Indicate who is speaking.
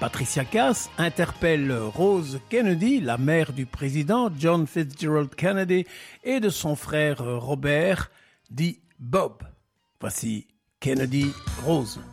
Speaker 1: Patricia Cass interpelle Rose Kennedy, la mère du président John Fitzgerald Kennedy et de son frère Robert, dit Bob. Voici Kennedy Rose.